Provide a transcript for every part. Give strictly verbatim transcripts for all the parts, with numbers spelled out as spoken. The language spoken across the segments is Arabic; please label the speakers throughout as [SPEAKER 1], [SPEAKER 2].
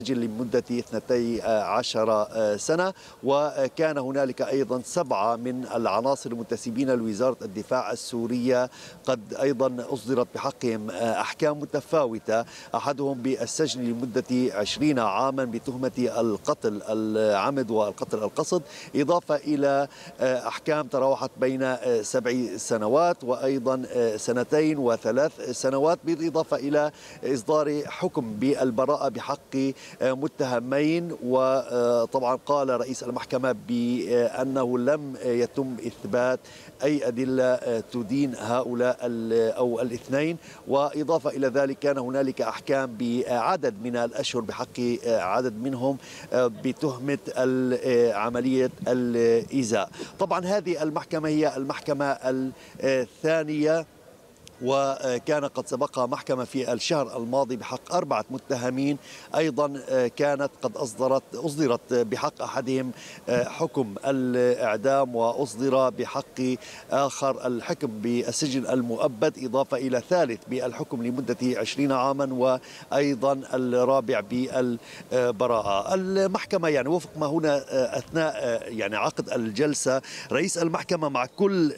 [SPEAKER 1] لمدة اثنتي عشر سنة، وكان هنالك أيضا سبعة من العناصر المنتسبين لوزارة الدفاع السورية قد أيضا أصدرت بحقهم أحكام متفاوتة، أحدهم بالسجن لمدة عشرين عاما بتهمة القتل العمد والقتل القصد، إضافة إلى أحكام تراوحت بين سبع سنوات وأيضا سنتين وثلاث سنوات، بالإضافة إلى إصدار حكم بالبراءة بحق متهمين. وطبعا قال رئيس المحكمة بأنه لم يتم إثبات أي أدلة تدين هؤلاء أو الاثنين، وإضافة إلى ذلك كان هنالك أحكام بعدد من الأشهر بحق عدد منهم بتهمة عملية الإيذاء. طبعا هذه المحكمة هي المحكمة الثانية، وكان قد سبقها محكمة في الشهر الماضي بحق أربعة متهمين أيضا كانت قد أصدرت أصدرت بحق أحدهم حكم الإعدام، وأصدر بحق آخر الحكم بالسجن المؤبد، إضافة إلى ثالث بالحكم لمدة عشرين عاما، وأيضا الرابع بالبراءة. المحكمة يعني وفق ما هنا أثناء يعني عقد الجلسة رئيس المحكمة مع كل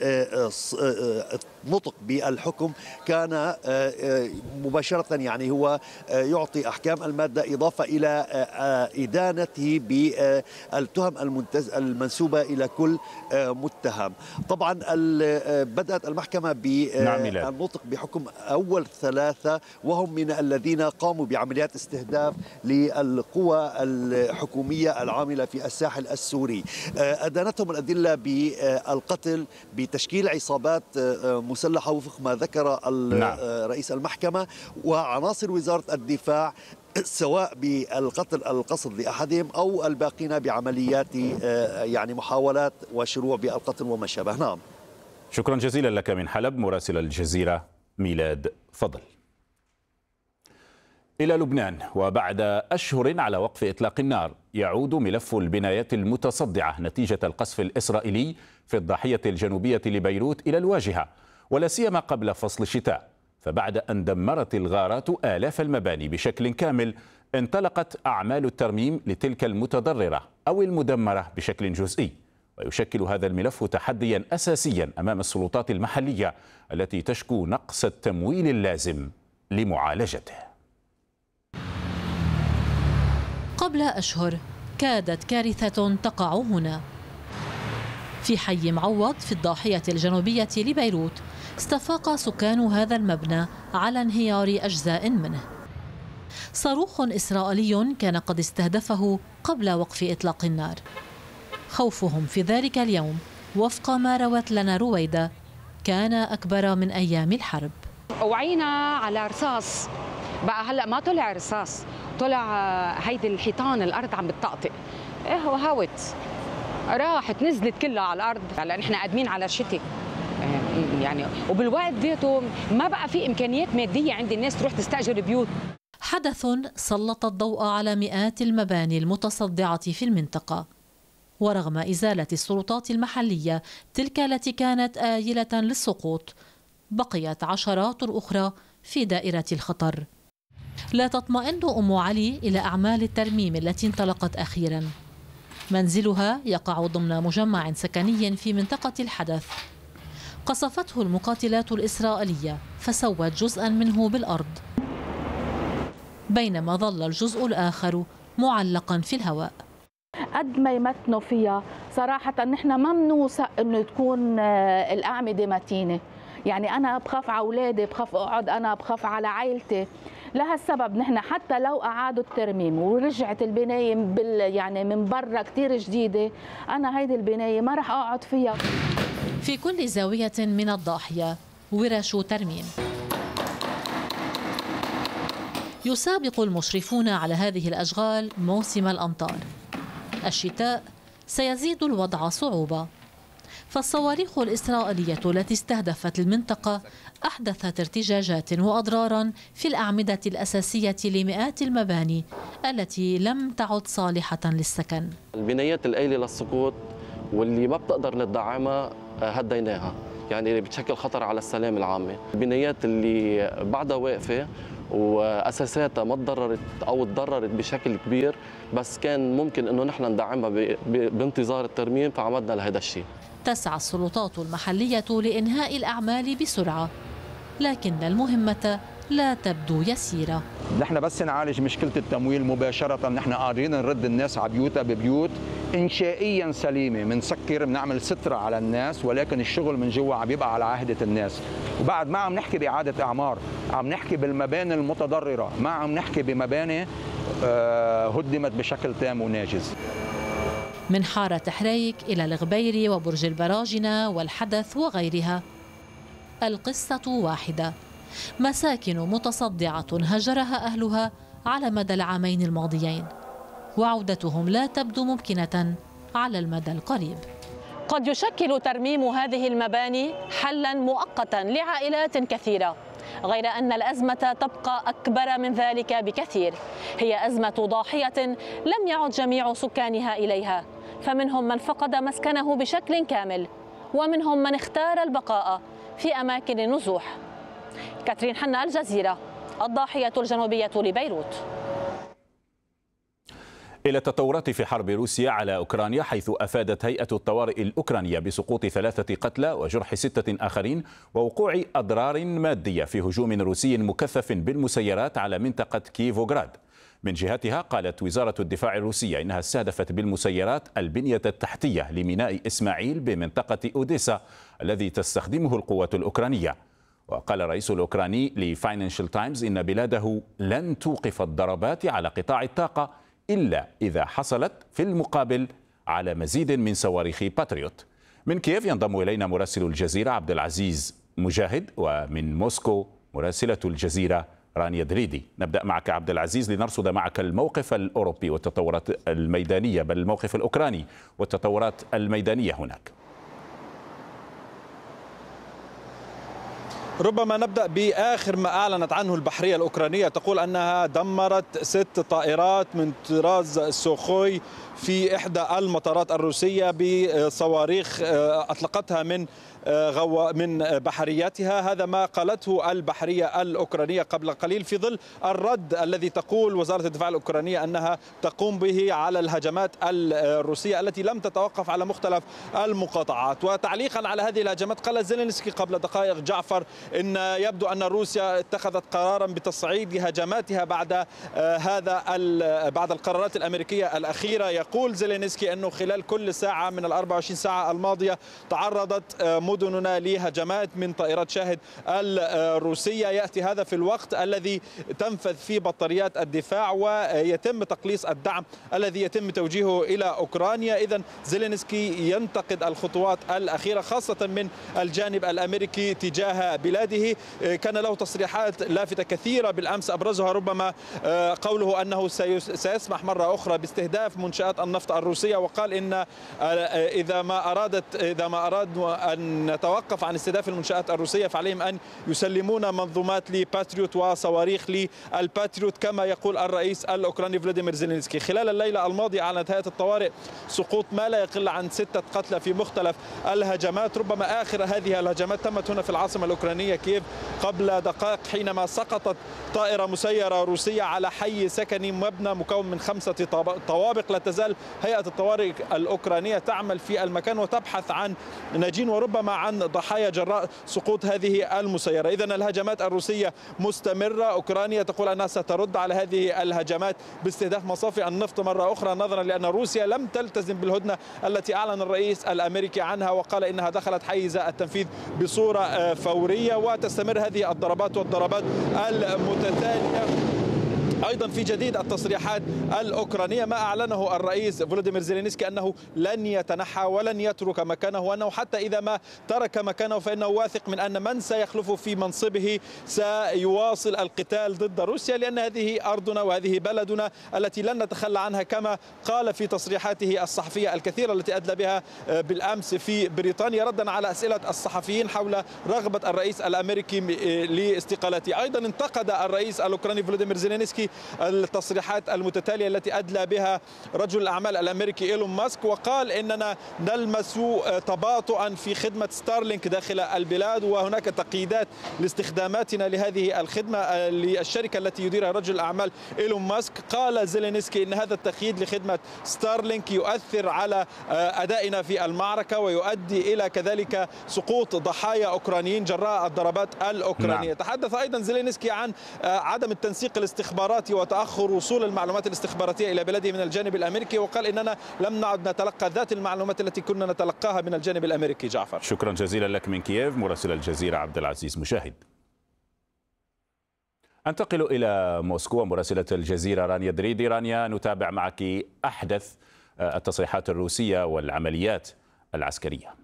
[SPEAKER 1] نطق بالحكم كان مباشرة يعني هو يعطي أحكام المادة، إضافة إلى إدانته بالتهم المنسوبة إلى كل متهم. طبعا بدأت المحكمة بالنطق بحكم أول ثلاثة، وهم من الذين قاموا بعمليات استهداف للقوى الحكومية العاملة في الساحل السوري. أدانتهم الأدلة بالقتل، بتشكيل عصابات مسلحة وفق ما ذكر رئيس المحكمة، وعناصر وزارة الدفاع سواء بالقتل القصد لأحدهم أو الباقين بعمليات يعني محاولات وشروع بالقتل وما شابه. نعم.
[SPEAKER 2] شكرا جزيلا لك من حلب مراسل الجزيرة ميلاد فضل. إلى لبنان، وبعد أشهر على وقف إطلاق النار يعود ملف البنايات المتصدعة نتيجة القصف الإسرائيلي في الضاحية الجنوبية لبيروت إلى الواجهة، ولا سيما قبل فصل الشتاء. فبعد أن دمرت الغارات آلاف المباني بشكل كامل، انطلقت أعمال الترميم لتلك المتضررة أو المدمرة بشكل جزئي. ويشكل هذا الملف تحديا أساسيا أمام السلطات المحلية التي تشكو نقص التمويل اللازم لمعالجته.
[SPEAKER 3] قبل أشهر كادت كارثة تقع هنا في حي معوض في الضاحية الجنوبية لبيروت. استفاق سكان هذا المبنى على انهيار أجزاء منه. صاروخ إسرائيلي كان قد استهدفه قبل وقف إطلاق النار. خوفهم في ذلك اليوم وفق ما روت لنا رويدة كان أكبر من أيام الحرب.
[SPEAKER 4] وعينا على رصاص، بقى هلأ ما طلع رصاص، طلع هيدي الحيطان الأرض عم بتطقطق، إيه هوت راحت نزلت كلها على الأرض. هلا نحن قادمين على الشتاء يعني، وبالوقت ديته ما بقى في إمكانيات مادية عند الناس تروح تستأجر بيوت.
[SPEAKER 3] حدث سلط الضوء على مئات المباني المتصدعة في المنطقة، ورغم إزالة السلطات المحلية تلك التي كانت آيلة للسقوط، بقيت عشرات أخرى في دائرة الخطر. لا تطمئن أم علي إلى أعمال الترميم التي انطلقت أخيرا. منزلها يقع ضمن مجمع سكني في منطقة الحدث، قصفته المقاتلات الإسرائيلية فسوت جزءا منه بالأرض، بينما ظل الجزء الآخر معلقا في الهواء.
[SPEAKER 5] قد ما يمتنوا فيها صراحة نحن ما بنوثق انه تكون الأعمدة متينة. يعني أنا بخاف على أولادي، بخاف أقعد، أنا بخاف على عائلتي. لهالسبب نحن حتى لو أعادوا الترميم ورجعت البناية بال يعني من برا كتير جديدة، أنا هيدي البناية ما رح أقعد فيها.
[SPEAKER 3] في كل زاوية من الضاحية ورش ترميم. يسابق المشرفون على هذه الأشغال موسم الأمطار. الشتاء سيزيد الوضع صعوبة، فالصواريخ الإسرائيلية التي استهدفت المنطقة أحدثت ارتجاجات وأضرارا في الأعمدة الأساسية لمئات المباني التي لم تعد صالحة للسكن.
[SPEAKER 6] البنايات الآيلة للسقوط واللي ما بتقدر ندعمها هديناها، يعني بتشكل خطر على السلام العامة. البنايات اللي بعدها واقفة واساساتها ما تضررت او تضررت بشكل كبير، بس كان ممكن انه نحن ندعمها بانتظار الترميم، فعمدنا لهذا الشيء.
[SPEAKER 3] تسعى السلطات المحلية لإنهاء الأعمال بسرعة، لكن المهمة لا تبدو يسيرة.
[SPEAKER 7] نحن بس نعالج مشكلة التمويل مباشرة، نحن قادرين نرد الناس على بيوتها ببيوت إنشائيا سليمة، بنسكر بنعمل سترة على الناس، ولكن الشغل من جوا عم يبقى على عهدة الناس. وبعد ما عم نحكي بإعادة إعمار، عم نحكي بالمباني المتضررة، ما عم نحكي بمباني هدمت بشكل تام وناجز.
[SPEAKER 3] من حارة حريك إلى الغبيري وبرج البراجنة والحدث وغيرها، القصة واحدة: مساكن متصدعة هجرها أهلها على مدى العامين الماضيين، وعودتهم لا تبدو ممكنة على المدى القريب.
[SPEAKER 8] قد يشكل ترميم هذه المباني حلا مؤقتا لعائلات كثيرة، غير أن الأزمة تبقى أكبر من ذلك بكثير. هي أزمة ضاحية لم يعد جميع سكانها إليها، فمنهم من فقد مسكنه بشكل كامل، ومنهم من اختار البقاء في أماكن النزوح. كاترين حنا، الجزيرة، الضاحية الجنوبية لبيروت.
[SPEAKER 2] إلى التطورات في حرب روسيا على أوكرانيا، حيث أفادت هيئة الطوارئ الأوكرانية بسقوط ثلاثة قتلى وجرح ستة آخرين ووقوع أضرار مادية في هجوم روسي مكثف بالمسيرات على منطقة كييفوغراد. من جهتها قالت وزارة الدفاع الروسية إنها استهدفت بالمسيرات البنية التحتية لميناء إسماعيل بمنطقة أوديسا الذي تستخدمه القوات الأوكرانية. وقال الرئيس الأوكراني لفاينانشال تايمز إن بلاده لن توقف الضربات على قطاع الطاقة إلا إذا حصلت في المقابل على مزيد من صواريخ باتريوت. من كييف ينضم إلينا مراسل الجزيرة عبد العزيز مجاهد، ومن موسكو مراسلة الجزيرة رانيا دريدي. نبدأ معك عبد العزيز لنرصد معك الموقف الأوروبي والتطورات الميدانية، بل الموقف الأوكراني والتطورات الميدانية هناك.
[SPEAKER 9] ربما نبدأ بآخر ما أعلنت عنه البحرية الأوكرانية، تقول أنها دمرت ست طائرات من طراز سوخوي في إحدى المطارات الروسية بصواريخ أطلقتها من من بحرياتها. هذا ما قالته البحرية الأوكرانية قبل قليل في ظل الرد الذي تقول وزارة الدفاع الأوكرانية أنها تقوم به على الهجمات الروسية التي لم تتوقف على مختلف المقاطعات. وتعليقا على هذه الهجمات قال زيلينسكي قبل دقائق جعفر إن يبدو أن روسيا اتخذت قرارا بتصعيد هجماتها بعد هذا بعد القرارات الأمريكية الأخيرة. يقول زيلينسكي أنه خلال كل ساعة من الأربع وعشرين ساعة الماضية تعرضت مدننا لهجمات من طائرات شاهد الروسية. يأتي هذا في الوقت الذي تنفذ فيه بطاريات الدفاع ويتم تقليص الدعم الذي يتم توجيهه إلى أوكرانيا. إذن زيلينسكي ينتقد الخطوات الأخيرة خاصة من الجانب الأمريكي تجاه بلاده. كان له تصريحات لافتة كثيرة بالأمس، أبرزها ربما قوله أنه سيسمح مرة أخرى باستهداف منشآت النفط الروسية، وقال إن إذا ما أرادت إذا ما أرادوا أن نتوقف عن استهداف المنشآت الروسية فعليهم أن يسلمون منظومات لباتريوت وصواريخ للباتريوت كما يقول الرئيس الأوكراني فلاديمير زيلينسكي. خلال الليلة الماضية أعلنت هيئة الطوارئ سقوط ما لا يقل عن ستة قتلى في مختلف الهجمات. ربما آخر هذه الهجمات تمت هنا في العاصمة الأوكرانية كييف قبل دقائق حينما سقطت طائرة مسيرة روسية على حي سكني مبنى مكون من خمسة طوابق. لا تزال هيئة الطوارئ الأوكرانية تعمل في المكان وتبحث عن ناجين وربما عن ضحايا جراء سقوط هذه المسيرة. إذن الهجمات الروسية مستمرة. أوكرانيا تقول أنها سترد على هذه الهجمات باستهداف مصافي النفط مرة أخرى، نظرا لأن روسيا لم تلتزم بالهدنة التي أعلن الرئيس الأمريكي عنها وقال إنها دخلت حيز التنفيذ بصورة فورية. وتستمر هذه الضربات والضربات المتتالية. أيضا في جديد التصريحات الأوكرانية ما أعلنه الرئيس فولوديمير زيلينسكي أنه لن يتنحى ولن يترك مكانه، وأنه حتى إذا ما ترك مكانه فإنه واثق من أن من سيخلفه في منصبه سيواصل القتال ضد روسيا، لأن هذه أرضنا وهذه بلدنا التي لن نتخلى عنها، كما قال في تصريحاته الصحفية الكثيرة التي أدلى بها بالأمس في بريطانيا ردا على أسئلة الصحفيين حول رغبة الرئيس الأمريكي لاستقالته. أيضا انتقد الرئيس الأوكراني فولوديمير زيلينسكي التصريحات المتتالية التي أدلى بها رجل الأعمال الأمريكي إيلون ماسك، وقال إننا نلمس تباطؤا في خدمة ستارلينك داخل البلاد، وهناك تقييدات لاستخداماتنا لهذه الخدمة للشركة التي يديرها رجل الأعمال إيلون ماسك. قال زيلينسكي إن هذا التقييد لخدمة ستارلينك يؤثر على أدائنا في المعركة ويؤدي إلى كذلك سقوط ضحايا أوكرانيين جراء الضربات الأوكرانية. نعم. تحدث أيضا زيلينسكي عن عدم التنسيق الاستخباراتي وتأخر وصول المعلومات الاستخباراتية إلى بلده من الجانب الأمريكي، وقال إننا لم نعد نتلقى ذات المعلومات التي كنا نتلقاها من الجانب الأمريكي. جعفر،
[SPEAKER 2] شكرا جزيلا لك من كييف مراسل الجزيرة عبد العزيز مشاهد. أنتقل إلى موسكو مراسلة الجزيرة رانيا دريدي. رانيا، نتابع معك أحدث التصريحات الروسية والعمليات العسكرية.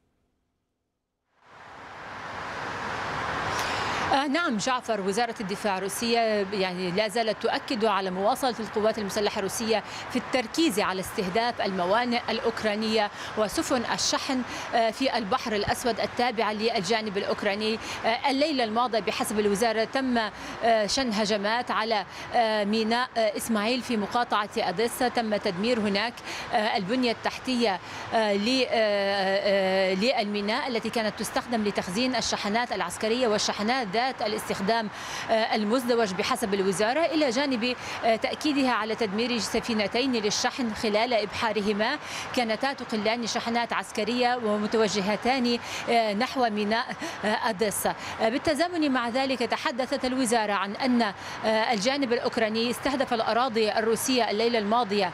[SPEAKER 10] آه نعم جعفر، وزارة الدفاع الروسية يعني لا زالت تؤكد على مواصلة القوات المسلحة الروسية في التركيز على استهداف الموانئ الأوكرانية وسفن الشحن آه في البحر الأسود التابعة للجانب الأوكراني. آه الليلة الماضية بحسب الوزارة تم آه شن هجمات على آه ميناء آه إسماعيل في مقاطعة أديسا، تم تدمير هناك آه البنية التحتية آه للميناء التي كانت تستخدم لتخزين الشحنات العسكرية والشحنات ذات الاستخدام المزدوج بحسب الوزارة، إلى جانب تأكيدها على تدمير سفينتين للشحن خلال إبحارهما كانتا تقلان شحنات عسكرية ومتوجهتان نحو ميناء أديسا. بالتزامن مع ذلك تحدثت الوزارة عن أن الجانب الأوكراني استهدف الأراضي الروسية الليلة الماضية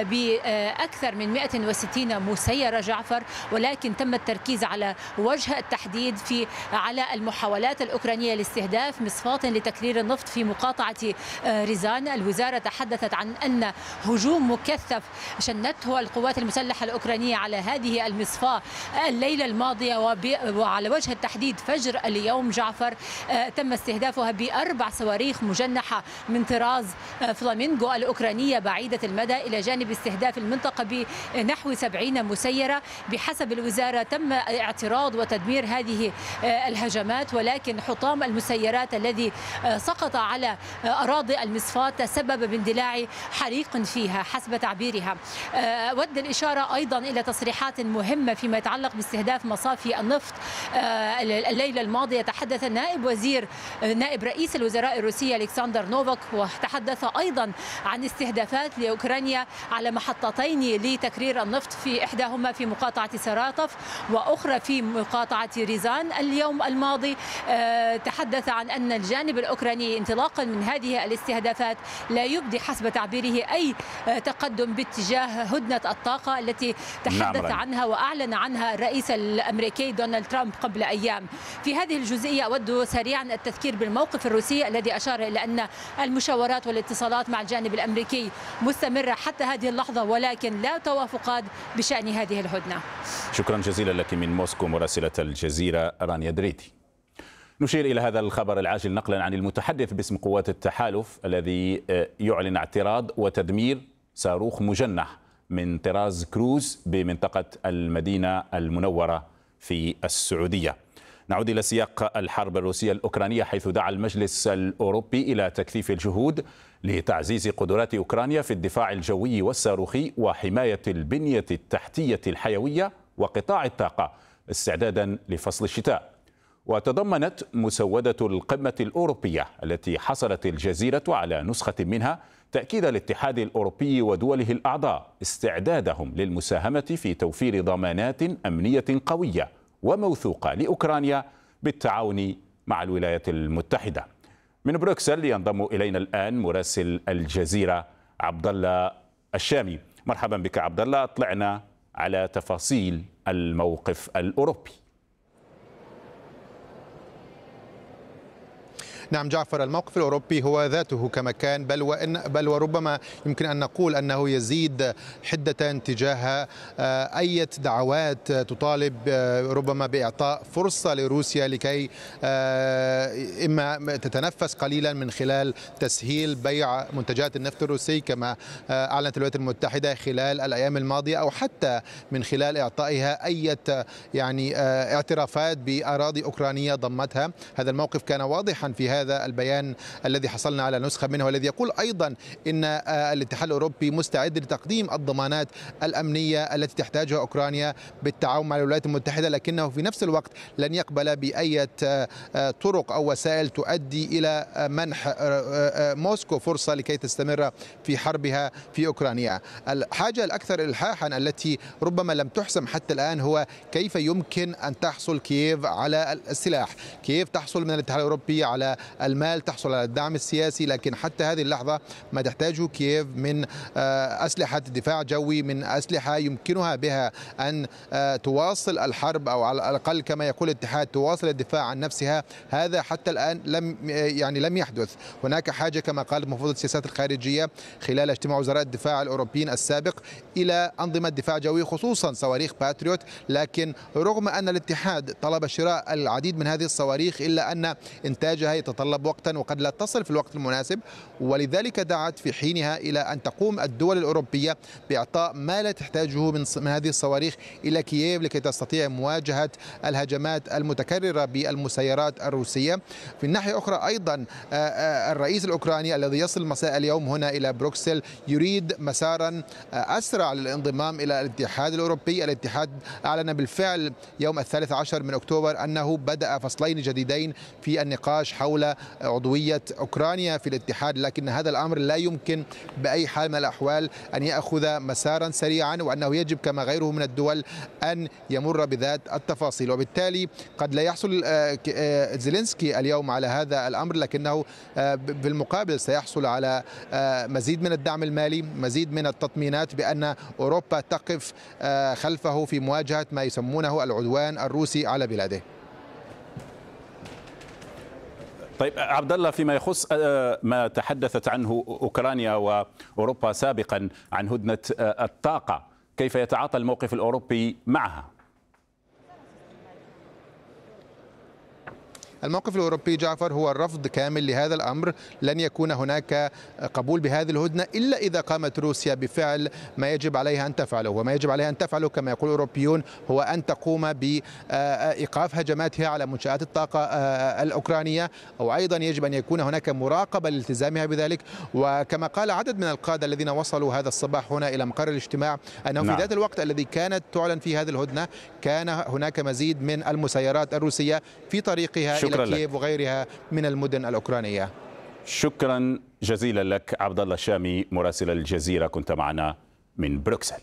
[SPEAKER 10] بأكثر من مئة وستين مسيرة جعفر، ولكن تم التركيز على وجه التحديد في على المحاولات الأوكرانية لاستهداف مصفاة لتكرير النفط في مقاطعة ريزان. الوزارة تحدثت عن أن هجوم مكثف شنته القوات المسلحة الأوكرانية على هذه المصفاة الليلة الماضية، وعلى وجه التحديد فجر اليوم جعفر تم استهدافها بأربع صواريخ مجنحة من طراز فلامينغو الأوكرانية بعيدة المدى، إلى جانب استهداف المنطقة بنحو سبعين مسيرة. بحسب الوزارة تم اعتراض وتدمير هذه الهجمات، ولكن حطام المسيرات الذي سقط على أراضي المصفاة تسبب باندلاع حريق فيها حسب تعبيرها. ود الإشارة أيضا إلى تصريحات مهمة فيما يتعلق باستهداف مصافي النفط. الليلة الماضية تحدث نائب وزير نائب رئيس الوزراء الروسي ألكسندر نوفاك، وتحدث أيضا عن استهدافات لأوكرانيا على محطتين لتكرير النفط، في إحداهما في مقاطعة ساراتوف وأخرى في مقاطعة ريزان. اليوم الماضي تحدث عن أن الجانب الأوكراني انطلاقا من هذه الاستهدافات لا يبدي حسب تعبيره أي تقدم باتجاه هدنة الطاقة التي تحدث نعم عنها وأعلن عنها الرئيس الأمريكي دونالد ترامب قبل أيام. في هذه الجزئية أود سريعا التذكير بالموقف الروسي الذي أشار إلى أن المشاورات والاتصالات مع الجانب الأمريكي مستمرة حتى هذه اللحظة، ولكن لا توافقات بشأن هذه الهدنة.
[SPEAKER 2] شكرا جزيلا لك من موسكو مراسلة الجزيرة رانيا دريدي. نشير إلى هذا الخبر العاجل نقلا عن المتحدث باسم قوات التحالف الذي يعلن اعتراض وتدمير صاروخ مجنح من طراز كروز بمنطقة المدينة المنورة في السعودية. نعود إلى سياق الحرب الروسية الأوكرانية، حيث دعا المجلس الأوروبي إلى تكثيف الجهود لتعزيز قدرات أوكرانيا في الدفاع الجوي والصاروخي وحماية البنية التحتية الحيوية وقطاع الطاقة استعدادا لفصل الشتاء. وتضمنت مسودة القمة الأوروبية التي حصلت الجزيرة على نسخة منها تأكيد الاتحاد الأوروبي ودوله الأعضاء استعدادهم للمساهمة في توفير ضمانات أمنية قوية وموثوقة لأوكرانيا بالتعاون مع الولايات المتحدة. من بروكسل ينضم إلينا الآن مراسل الجزيرة عبد الله الشامي. مرحبا بك عبد الله، اطلعنا على تفاصيل الموقف الأوروبي.
[SPEAKER 11] نعم جعفر، الموقف الأوروبي هو ذاته كما كان، بل وإن بل وربما يمكن أن نقول أنه يزيد حدة تجاه أي دعوات تطالب ربما بإعطاء فرصة لروسيا لكي إما تتنفس قليلا من خلال تسهيل بيع منتجات النفط الروسي كما أعلنت الولايات المتحدة خلال الأيام الماضية، أو حتى من خلال إعطائها أي يعني اعترافات بأراضي أوكرانية ضمتها. هذا الموقف كان واضحا في هذا هذا البيان الذي حصلنا على نسخة منه، والذي يقول أيضا إن الاتحاد الأوروبي مستعد لتقديم الضمانات الأمنية التي تحتاجها أوكرانيا بالتعاون مع الولايات المتحدة، لكنه في نفس الوقت لن يقبل بأي طرق أو وسائل تؤدي إلى منح موسكو فرصة لكي تستمر في حربها في أوكرانيا. الحاجة الأكثر إلحاحا التي ربما لم تحسم حتى الآن هو كيف يمكن أن تحصل كييف على السلاح. كييف تحصل من الاتحاد الأوروبي على المال، تحصل على الدعم السياسي، لكن حتى هذه اللحظة ما تحتاجه كييف من أسلحة دفاع جوي، من أسلحة يمكنها بها أن تواصل الحرب، أو على الأقل كما يقول الاتحاد تواصل الدفاع عن نفسها. هذا حتى الآن لم يعني لم يحدث. هناك حاجة كما قالت مفوضة السياسات الخارجية خلال اجتماع وزراء الدفاع الأوروبيين السابق إلى أنظمة دفاع جوي، خصوصا صواريخ باتريوت، لكن رغم أن الاتحاد طلب شراء العديد من هذه الصواريخ إلا أن إنتاجها يتطلب وقتا وقد لا تصل في الوقت المناسب، ولذلك دعت في حينها إلى أن تقوم الدول الأوروبية بإعطاء ما لا تحتاجه من من هذه الصواريخ إلى كييف لكي تستطيع مواجهة الهجمات المتكررة بالمسيرات الروسية. في الناحية الأخرى أيضا الرئيس الأوكراني الذي يصل مساء اليوم هنا إلى بروكسل يريد مسارا أسرع للانضمام إلى الاتحاد الأوروبي. الاتحاد أعلن بالفعل يوم الثالث عشر من أكتوبر أنه بدأ فصلين جديدين في النقاش حول عضوية أوكرانيا في الاتحاد، لكن هذا الأمر لا يمكن بأي حال من الأحوال أن يأخذ مسارا سريعا، وأنه يجب كما غيره من الدول أن يمر بذات التفاصيل. وبالتالي قد لا يحصل زيلينسكي اليوم على هذا الأمر، لكنه بالمقابل سيحصل على مزيد من الدعم المالي، مزيد من التطمينات بأن أوروبا تقف خلفه في مواجهة ما يسمونه العدوان الروسي على بلاده.
[SPEAKER 2] طيب عبد الله، فيما يخص ما تحدثت عنه أوكرانيا وأوروبا سابقا عن هدنة الطاقة، كيف يتعاطى الموقف الأوروبي معها؟
[SPEAKER 11] الموقف الأوروبي جعفر هو الرفض كامل لهذا الأمر. لن يكون هناك قبول بهذه الهدنة إلا إذا قامت روسيا بفعل ما يجب عليها أن تفعله، وما يجب عليها أن تفعله كما يقول الأوروبيون هو أن تقوم بإيقاف هجماتها على منشآت الطاقة الأوكرانية، أو أيضا يجب أن يكون هناك مراقبة لالتزامها بذلك. وكما قال عدد من القادة الذين وصلوا هذا الصباح هنا إلى مقر الاجتماع أنه نعم. في ذات الوقت الذي كانت تعلن فيه هذه الهدنة كان هناك مزيد من المسيرات الروسية في طريقها إلى كييف وغيرها من المدن الأوكرانية.
[SPEAKER 2] شكرا جزيلا لك عبد الله الشامي مراسل الجزيرة، كنت معنا من بروكسل.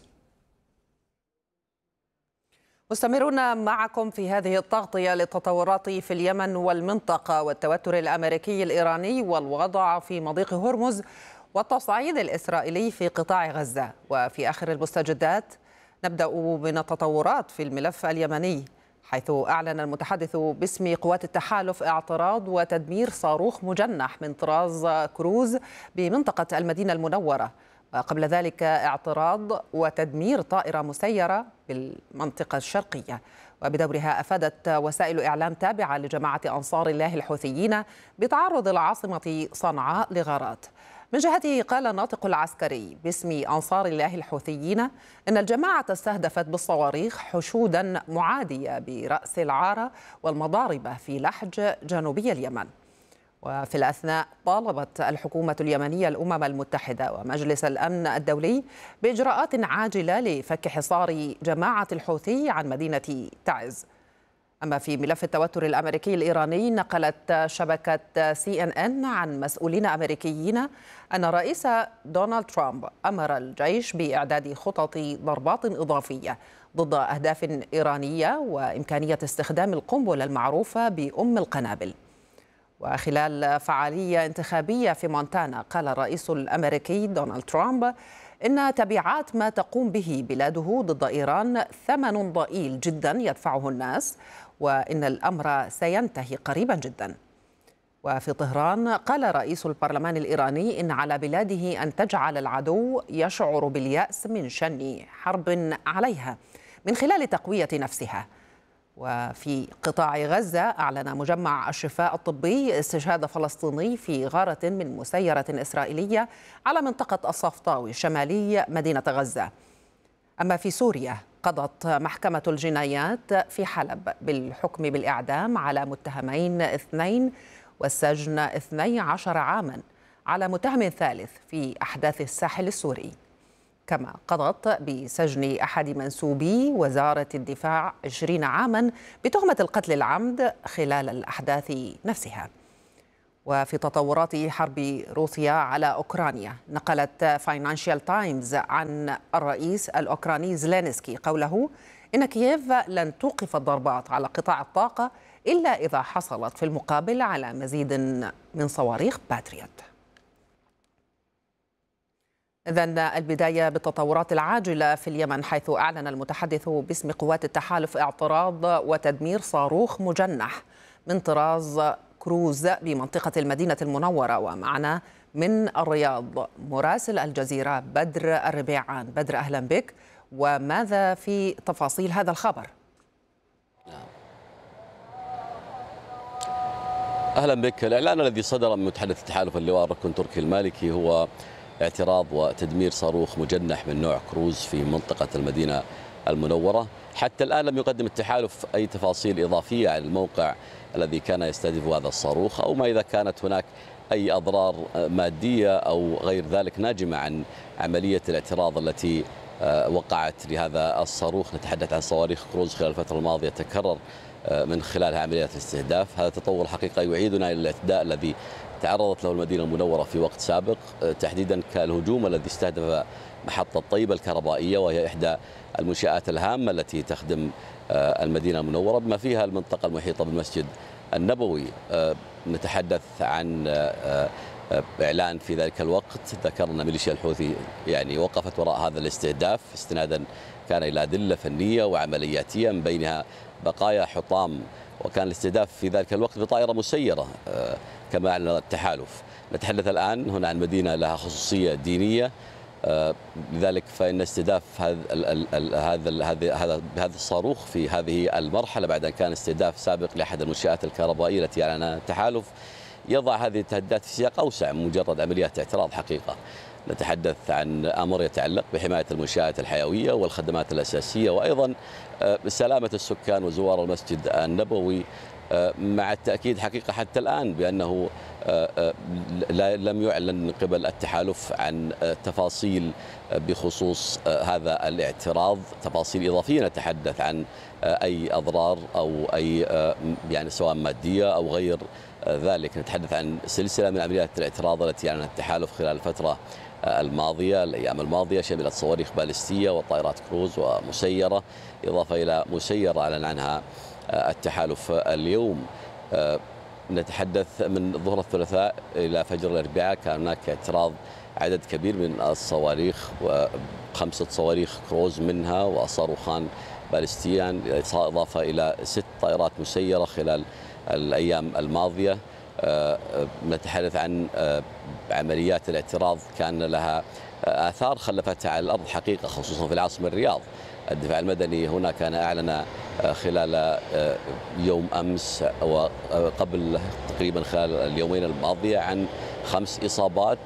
[SPEAKER 12] مستمرون معكم في هذه التغطية للتطورات في اليمن والمنطقة والتوتر الأمريكي الإيراني والوضع في مضيق هرمز والتصعيد الإسرائيلي في قطاع غزة. وفي آخر المستجدات نبدأ من التطورات في الملف اليمني، حيث أعلن المتحدث باسم قوات التحالف اعتراض وتدمير صاروخ مجنح من طراز كروز بمنطقة المدينة المنورة، وقبل ذلك اعتراض وتدمير طائرة مسيرة بالمنطقة الشرقية. وبدورها أفادت وسائل إعلام تابعة لجماعة أنصار الله الحوثيين بتعرض العاصمة صنعاء لغارات. من جهته قال الناطق العسكري باسم أنصار الله الحوثيين إن الجماعة استهدفت بالصواريخ حشودا معادية برأس العارة والمضاربة في لحج جنوبي اليمن. وفي الأثناء طالبت الحكومة اليمنية الأمم المتحدة ومجلس الأمن الدولي بإجراءات عاجلة لفك حصار جماعة الحوثي عن مدينة تعز. أما في ملف التوتر الأمريكي الإيراني، نقلت شبكة سي إن إن عن مسؤولين أمريكيين أن الرئيس دونالد ترامب أمر الجيش بإعداد خطط ضربات إضافية ضد أهداف إيرانية وإمكانية استخدام القنبلة المعروفة بأم القنابل. وخلال فعالية انتخابية في مونتانا، قال الرئيس الأمريكي دونالد ترامب إن تبعات ما تقوم به بلاده ضد إيران ثمن ضئيل جدا يدفعه الناس، وإن الأمر سينتهي قريبا جدا. وفي طهران قال رئيس البرلمان الإيراني إن على بلاده أن تجعل العدو يشعر باليأس من شن حرب عليها من خلال تقوية نفسها. وفي قطاع غزة أعلن مجمع الشفاء الطبي استشهاد فلسطيني في غارة من مسيرة إسرائيلية على منطقة الصفطاوي شمالي مدينة غزة. أما في سوريا، قضت محكمة الجنايات في حلب بالحكم بالإعدام على متهمين اثنين والسجن اثني عشر عاما على متهم ثالث في أحداث الساحل السوري. كما قضت بسجن أحد منسوبي وزارة الدفاع عشرين عاما بتهمة القتل العمد خلال الأحداث نفسها. وفي تطورات حرب روسيا على أوكرانيا، نقلت فاينانشال تايمز عن الرئيس الأوكراني زيلينسكي قوله إن كييف لن توقف الضربات على قطاع الطاقة إلا إذا حصلت في المقابل على مزيد من صواريخ باتريوت. إذن البداية بالتطورات العاجلة في اليمن، حيث أعلن المتحدث باسم قوات التحالف اعتراض وتدمير صاروخ مجنح من طراز كروز بمنطقة المدينة المنورة. ومعنا من الرياض مراسل الجزيرة بدر الربيعان. بدر، أهلا بك، وماذا في تفاصيل هذا الخبر؟
[SPEAKER 13] أهلا بك. الإعلان الذي صدر من متحدث التحالف اللواء الركن تركي المالكي هو اعتراض وتدمير صاروخ مجنح من نوع كروز في منطقة المدينة المنورة. حتى الآن لم يقدم التحالف أي تفاصيل إضافية عن الموقع الذي كان يستهدف هذا الصاروخ، أو ما إذا كانت هناك أي أضرار مادية أو غير ذلك ناجمة عن عملية الاعتراض التي وقعت لهذا الصاروخ. نتحدث عن صواريخ كروز خلال الفترة الماضية تكرر من خلالها عمليات الاستهداف. هذا تطور حقيقة يعيدنا إلى الاعتداء الذي تعرضت له المدينة المنورة في وقت سابق، تحديدا كالهجوم الذي استهدف محطة طيبة الكهربائية، وهي إحدى المنشآت الهامة التي تخدم المدينة المنورة بما فيها المنطقة المحيطة بالمسجد النبوي. نتحدث عن إعلان في ذلك الوقت ذكرنا ميليشيا الحوثي يعني وقفت وراء هذا الاستهداف استنادا كان إلى أدلة فنية وعملياتية، من بينها بقايا حطام، وكان الاستهداف في ذلك الوقت بطائرة مسيرة كما أعلن التحالف. نتحدث الآن هنا عن مدينة لها خصوصية دينية، لذلك فإن استهداف هذا هذا هذا بهذا الصاروخ في هذه المرحلة بعد أن كان استهداف سابق لأحد المنشآت الكهربائية التي أعلنها التحالف يضع هذه التهديدات في سياق أوسع من مجرد عمليات اعتراض حقيقة. نتحدث عن أمر يتعلق بحماية المنشآت الحيوية والخدمات الأساسية، وأيضا سلامة السكان وزوار المسجد النبوي، مع التأكيد حقيقة حتى الآن بأنه لم يعلن من قبل التحالف عن تفاصيل بخصوص هذا الاعتراض، تفاصيل إضافية نتحدث عن أي أضرار أو أي يعني سواء مادية أو غير ذلك. نتحدث عن سلسلة من عمليات الاعتراض التي أعلنها التحالف خلال الفترة الماضية الأيام الماضية، شملت صواريخ باليستية وطائرات كروز ومسيرة، إضافة إلى مسيرة أعلن عنها التحالف اليوم. نتحدث من ظهر الثلاثاء إلى فجر الأربعاء كان هناك اعتراض عدد كبير من الصواريخ، وخمسة صواريخ كروز منها وصاروخان باليستيان، إضافة إلى ست طائرات مسيرة خلال الأيام الماضية. نتحدث عن عمليات الاعتراض كان لها آثار خلفتها على الأرض حقيقة، خصوصا في العاصمة الرياض. الدفاع المدني هنا كان أعلن خلال يوم أمس وقبل تقريبا خلال اليومين الماضية عن خمس إصابات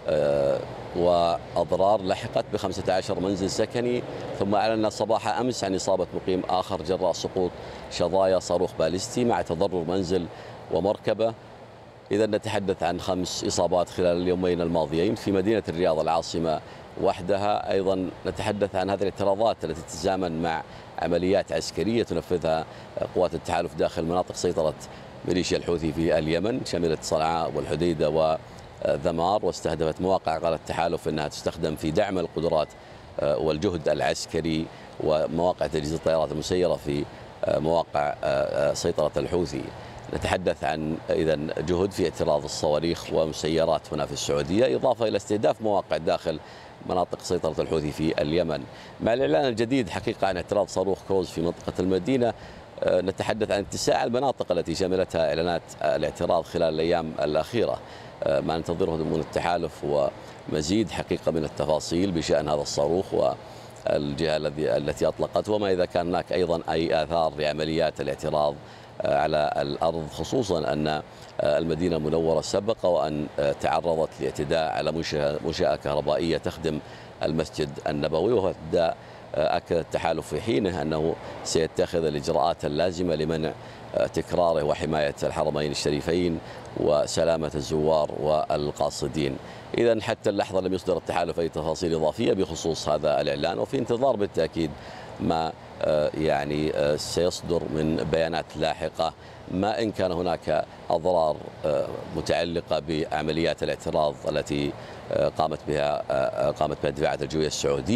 [SPEAKER 13] وأضرار لحقت بخمسة عشر منزل سكني، ثم أعلن صباح أمس عن إصابة مقيم آخر جراء سقوط شظايا صاروخ باليستي مع تضرر منزل ومركبة. إذا نتحدث عن خمس إصابات خلال اليومين الماضيين في مدينة الرياض العاصمة وحدها. أيضا نتحدث عن هذه الاعتراضات التي تتزامن مع عمليات عسكرية تنفذها قوات التحالف داخل مناطق سيطرة ميليشيا الحوثي في اليمن، شملت صنعاء والحديدة وذمار، واستهدفت مواقع قال التحالف أنها تستخدم في دعم القدرات والجهد العسكري ومواقع تجهيز الطائرات المسيرة في مواقع سيطرة الحوثي. نتحدث عن إذا جهد في اعتراض الصواريخ ومسيرات هنا في السعودية، إضافة إلى استهداف مواقع داخل مناطق سيطرة الحوثي في اليمن. مع الإعلان الجديد حقيقة عن اعتراض صاروخ كروز في منطقة المدينة، نتحدث عن اتساع المناطق التي شملتها إعلانات الاعتراض خلال الأيام الأخيرة. ما ننتظره من التحالف ومزيد حقيقة من التفاصيل بشأن هذا الصاروخ والجهة التي أطلقته، وما إذا كان هناك أيضا أي آثار لعمليات الاعتراض على الأرض، خصوصا أن المدينة المنورة سبق وأن تعرضت لاعتداء على منشأة كهربائية تخدم المسجد النبوي، وهو اعتداء أكد التحالف في حينه أنه سيتخذ الإجراءات اللازمة لمنع تكراره وحماية الحرمين الشريفين وسلامة الزوار والقاصدين. إذا حتى اللحظة لم يصدر التحالف أي تفاصيل إضافية بخصوص هذا الإعلان، وفي انتظار بالتأكيد ما يعني سيصدر من بيانات لاحقة، ما إن كان هناك أضرار متعلقة بعمليات الاعتراض التي قامت بها قامت بها الدفاعات الجوية السعودية.